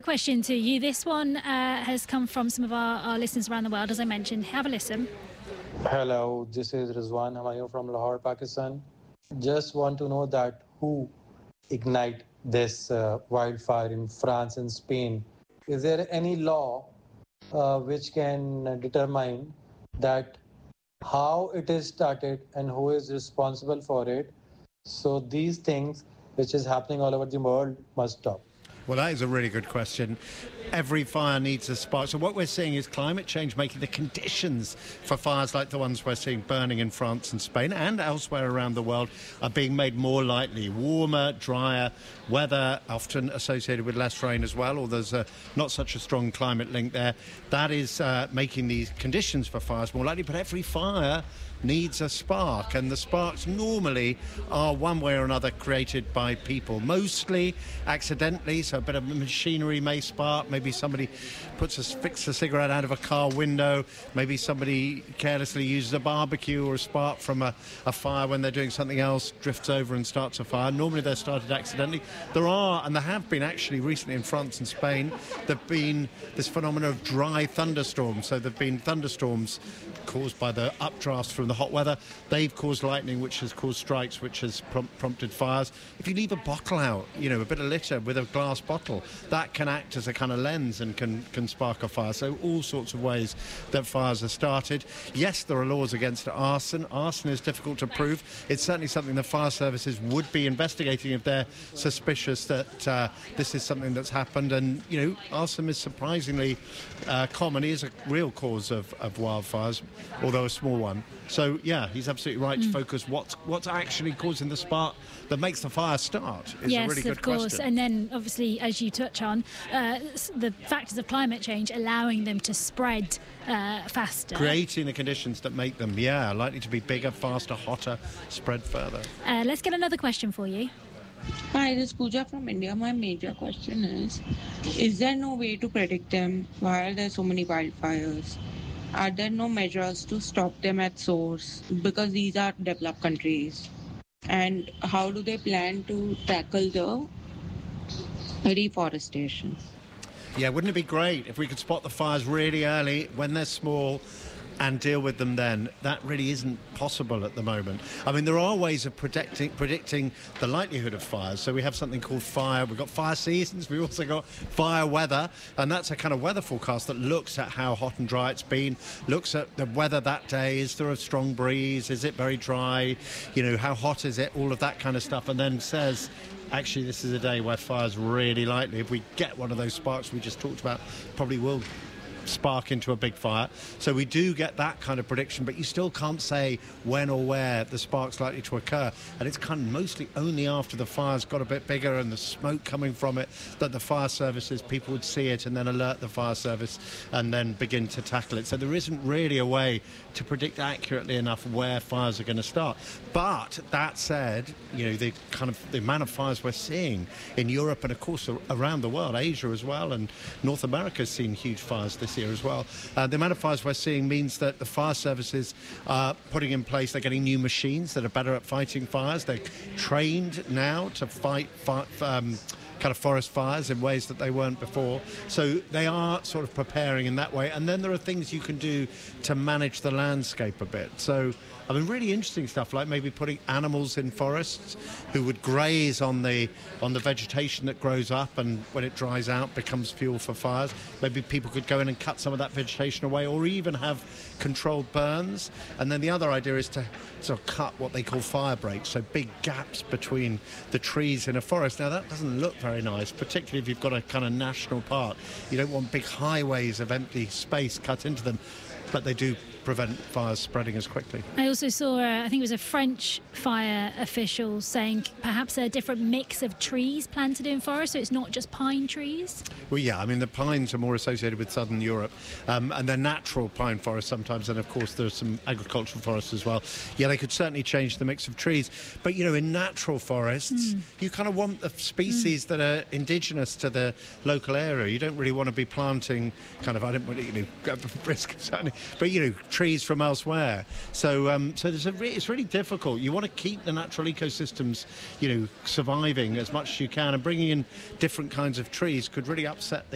question to you. This one has come from some of our listeners around the world, as I mentioned. Have a listen. Hello, this is Rizwan Hamayo from Lahore, Pakistan. Just want to know that who ignite this wildfire in France and Spain. Is there any law which can determine that how it is started and who is responsible for it? So these things which is happening all over the world must stop. Well, that is a really good question. Every fire needs a spark. So what we're seeing is climate change making the conditions for fires like the ones we're seeing burning in France and Spain and elsewhere around the world are being made more likely. Warmer, drier weather, often associated with less rain as well, or there's not such a strong climate link there. That is making these conditions for fires more likely. But every fire needs a spark, and the sparks normally are one way or another created by people, mostly accidentally. So a bit of machinery may spark, maybe somebody fixes a cigarette out of a car window, maybe somebody carelessly uses a barbecue, or a spark from a fire when they're doing something else drifts over and starts a fire. Normally they're started accidentally. There have been actually recently in France and Spain, there've been this phenomenon of dry thunderstorms. So there've been thunderstorms caused by the updrafts from the hot weather. They've caused lightning, which has caused strikes, which has prompted fires. If you leave a bottle out, a bit of litter with a glass bottle, that can act as a kind of lens and can spark a fire. So all sorts of ways that fires are started. Yes, there are laws against arson. Arson is difficult to prove. It's certainly something the fire services would be investigating if they're suspicious that this is something that's happened. And, arson is surprisingly common. It is a real cause of wildfires, although a small one. So, yeah, he's absolutely right to focus what's actually causing the spark that makes the fire start is a really good question. Yes, of course. And then, obviously, as you touch on, the factors of climate change allowing them to spread faster. Creating the conditions that make them, likely to be bigger, faster, hotter, spread further. Let's get another question for you. Hi, this is Pooja from India. My major question is there no way to predict them? Why are there so many wildfires? Are there no measures to stop them at source? Because these are developed countries. And how do they plan to tackle the reforestation? Yeah, wouldn't it be great if we could spot the fires really early when they're small and deal with them then? That really isn't possible at the moment. I mean, there are ways of predicting the likelihood of fires. So we have something called we've got fire seasons, we've also got fire weather, and that's a kind of weather forecast that looks at how hot and dry it's been, looks at the weather that day. Is there a strong breeze? Is it very dry? How hot is it? All of that kind of stuff, and then says, actually, this is a day where fire's really likely. If we get one of those sparks we just talked about, probably will spark into a big fire. So we do get that kind of prediction, but you still can't say when or where the spark's likely to occur. And it's kind of mostly only after the fire's got a bit bigger and the smoke coming from it that the fire services, people would see it and then alert the fire service and then begin to tackle it. So there isn't really a way to predict accurately enough where fires are going to start. But that said, the amount of fires we're seeing in Europe and of course around the world, Asia as well, and North America's seen huge fires this year as well. The amount of fires we're seeing means that the fire services are putting in place, they're getting new machines that are better at fighting fires. They're trained now to fight kind of forest fires in ways that they weren't before. So they are sort of preparing in that way. And then there are things you can do to manage the landscape a bit. So, really interesting stuff, like maybe putting animals in forests who would graze on the vegetation that grows up and when it dries out becomes fuel for fires. Maybe people could go in and cut some of that vegetation away, or even have controlled burns. And then the other idea is to sort of cut what they call fire breaks, so big gaps between the trees in a forest. Now, that doesn't look very nice, particularly if you've got a kind of national park. You don't want big highways of empty space cut into them, but they do prevent fires spreading as quickly. I also saw, I think it was a French fire official saying perhaps a different mix of trees planted in forests, so it's not just pine trees. Well, yeah, the pines are more associated with southern Europe, and they're natural pine forests sometimes, and of course there's some agricultural forests as well. Yeah, they could certainly change the mix of trees, but in natural forests, you kind of want the species that are indigenous to the local area. You don't really want to be planting I don't want to go for risk certainly, but trees from elsewhere. So it's really difficult. You want to keep the natural ecosystems, surviving as much as you can, and bringing in different kinds of trees could really upset